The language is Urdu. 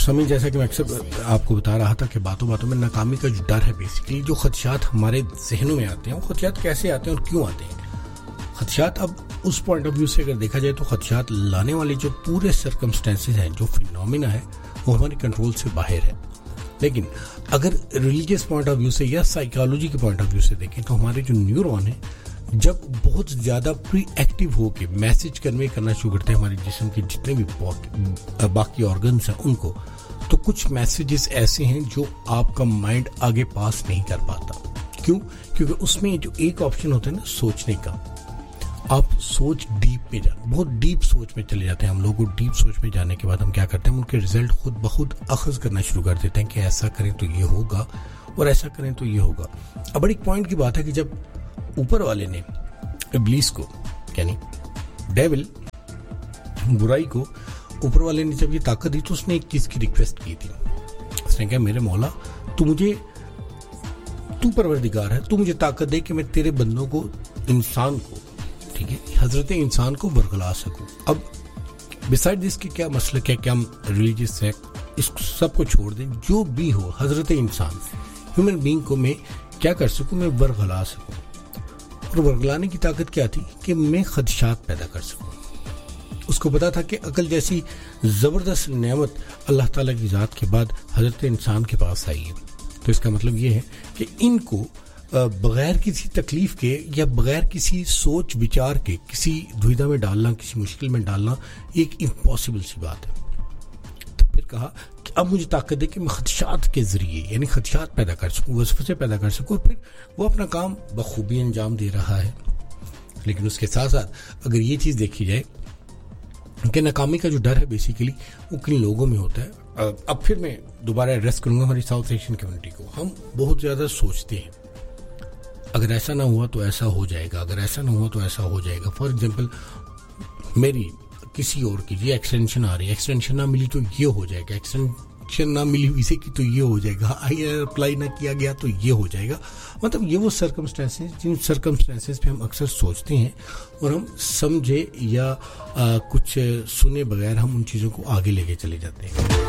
سمجھ جیسا کہ میں اکثر آپ کو بتا رہا تھا کہ باتوں باتوں میں ناکامی کا جو ڈر ہے، بیسیکلی جو خدشات ہمارے ذہنوں میں آتے ہیں، وہ خدشات کیسے آتے ہیں اور کیوں آتے ہیں؟ خدشات اب اس پوائنٹ آف ویو سے اگر دیکھا جائے تو خدشات لانے والے جو پورے سرکمسٹانسز ہیں، جو فینومینا ہے، وہ ہمارے کنٹرول سے باہر ہے. لیکن اگر ریلیجیس پوائنٹ آف ویو سے یا سائیکالوجی کے پوائنٹ آف ویو سے دیکھیں تو ہمارے جو نیورون ہیں جب بہت زیادہ پری ایکٹیو ہو کے میسج کنوے کرنا شروع کرتے ہیں ہمارے جسم کے جتنے بھی باقی آرگنس ہیں ان کو، تو کچھ میسیجز ایسے ہیں جو آپ کا مائنڈ آگے پاس نہیں کر پاتا. کیوں؟ کیونکہ اس میں جو ایک آپشن ہوتا ہے نا سوچنے کا، آپ سوچ ڈیپ میں بہت ڈیپ سوچ میں چلے جاتے ہیں. ہم لوگوں کو ڈیپ سوچ میں جانے کے بعد ہم کیا کرتے ہیں، ان کے رزلٹ خود بخود اخذ کرنا شروع کر دیتے ہیں کہ ایسا کریں تو یہ ہوگا اور ایسا کریں تو یہ ہوگا. اب بڑی پوائنٹ کی بات ہے کہ جب اوپر والے نے ابلیس کو، یعنی ڈیول، برائی کو، اوپر والے نے جب یہ طاقت دی تو اس نے ایک چیز کی ریکویسٹ کی تھی. اس نے کہا میرے مولا تو پروردگار ہے، تو مجھے طاقت دے کہ میں تیرے بندوں کو، انسان کو، ٹھیک ہے، حضرت انسان کو برگلا سکوں. اب بسائڈ دس کہ کیا مسلک ہے، کیا ریلیجیس ہے، اس سب کو چھوڑ دیں، جو بھی ہو حضرت انسان ہیومن بینگ کو میں کیا کر سکوں، میں برگلا سکوں. اور برگلانے کی طاقت کیا تھی کہ میں خدشات پیدا کر سکوں. اس کو پتا تھا کہ عقل جیسی زبردست نعمت اللہ تعالیٰ کی ذات کے بعد حضرت انسان کے پاس آئی ہے. تو اس کا مطلب یہ ہے کہ ان کو بغیر کسی تکلیف کے یا بغیر کسی سوچ وچار کے کسی دھویدھا میں ڈالنا، کسی مشکل میں ڈالنا ایک امپاسبل سی بات ہے. تو پھر کہا کہ اب مجھے طاقت دے کہ میں خدشات کے ذریعے، یعنی خدشات پیدا کر سکوں، وسوسے پیدا کر سکوں. پھر وہ اپنا کام بخوبی انجام دے رہا ہے. لیکن اس کے ساتھ ساتھ اگر یہ چیز دیکھی جائے کہ ناکامی کا جو ڈر ہے بیسیکلی وہ کن لوگوں میں ہوتا ہے. اب پھر میں دوبارہ ایڈریس کروں گا ہماری ساؤتھ ایشین کمیونٹی کو. ہم بہت زیادہ سوچتے ہیں اگر ایسا نہ ہوا تو ایسا ہو جائے گا، اگر ایسا نہ ہوا تو ایسا ہو جائے گا. فار ایگزامپل میری کسی اور کی یہ ایکسٹینشن آ رہی ہے، ایکسٹینشن نہ ملی تو یہ ہو جائے گا، ایکسٹینشن نہ ملی اسے کی تو یہ ہو جائے گا، اپلائی نہ کیا گیا تو یہ ہو جائے گا. مطلب یہ وہ سرکمسٹانسز جن سرکمسٹانسز پہ ہم اکثر سوچتے ہیں اور ہم سمجھے یا کچھ سنے بغیر ہم ان چیزوں کو آگے لے کے چلے جاتے ہیں.